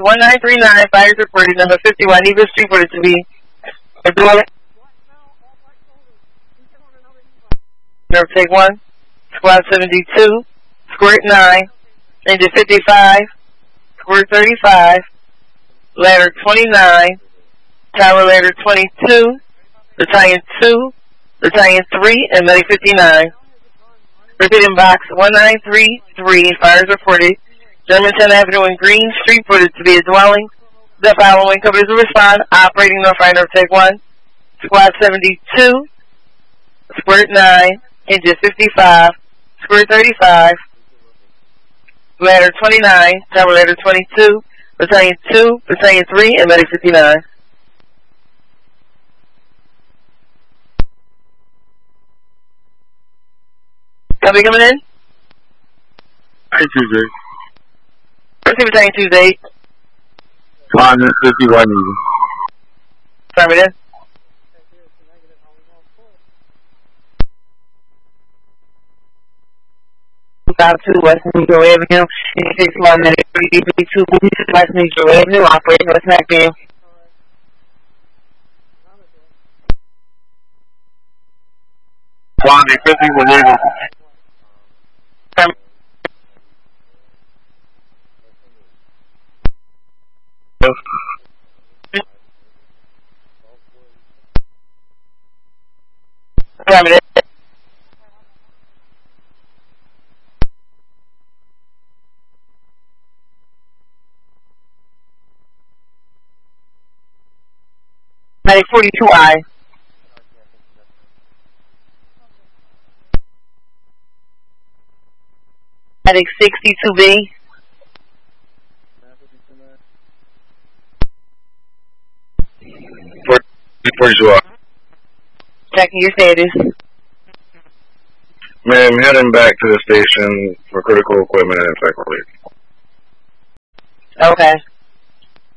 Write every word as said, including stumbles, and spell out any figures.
one nine three nine, fires reported, number fifty-one, Eva Street, reported to be a dwelling. Number take one, squad seventy-two, squirt nine, engine fifty-five, squirt thirty-five, ladder twenty-nine, tower ladder twenty-two, battalion two, battalion three, and medic fifty-nine. Repeating box one nine three three, fires reported, Germantown Avenue and Green Street, reported to be a dwelling. The following companies will respond. Operating North Rhino, take one, squad seventy-two, squirt nine, engine fifty-five, squirt thirty-five, ladder twenty-nine, tower ladder twenty-two, battalion two, battalion three, and medic fifty-nine. Copy coming in? Hi, Tuesday. First battalion Tuesday. one fifty-one easy. Affirmative. Five two West Negro Avenue, six one minute three two West Negro Avenue, operating West Macville. one fifty-one easy. Affirmative. Medic forty-two I. Medic sixty-two B. forty-two I. Checking your status. Man, I'm heading back to the station for critical equipment and cycle leave. Okay.